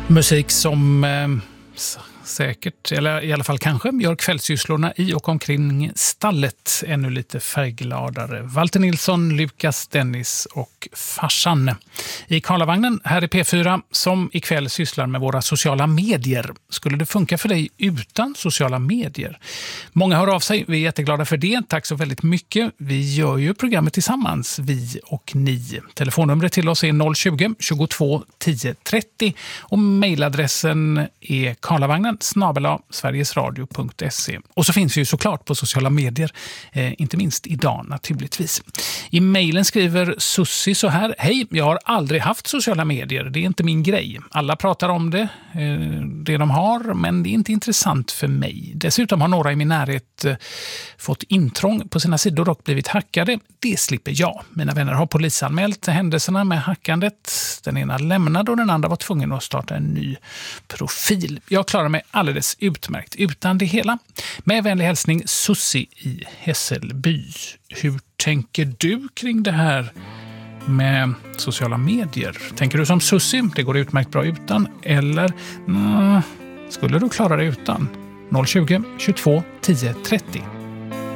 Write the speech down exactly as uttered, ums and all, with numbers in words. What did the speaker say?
Musik som eh, säkert, eller i alla fall kanske, gör kvällssysslorna i och omkring stallet ännu lite färggladare. Walter Nilsson, Lukas Dennis och farsan. I Karlavagnen här i P fyra som ikväll sysslar med våra sociala medier. Skulle det funka för dig utan sociala medier? Många hör av sig, vi är jätteglada för det. Tack så väldigt mycket. Vi gör ju programmet tillsammans, vi och ni. Telefonnumret till oss är noll tjugo, tjugotvå, tio, trettio och mejladressen är karlavagnen snabel-a sverigesradio punkt se. Och så finns vi ju såklart på sociala medier, eh, inte minst idag naturligtvis. I mejlen skriver Sussi så här: hej, jag har aldrig haft sociala medier, det är inte min grej. Alla pratar om det, eh, det de har, men det är inte intressant för mig. Dessutom har några i min närhet eh, fått intrång på sina sidor och blivit hackade. Det slipper jag. Mina vänner har polisanmält händelserna med hackandet. Den ena lämnade och den andra var tvungen att starta en ny profil. Jag klarar mig alldeles utmärkt utan det hela. Med vänlig hälsning Sussi i Hässelby. Hur tänker du kring det här med sociala medier? Tänker du som Sussi, det går utmärkt bra utan? Eller mm, skulle du klara det utan? noll tjugo, tjugotvå, tio, trettio.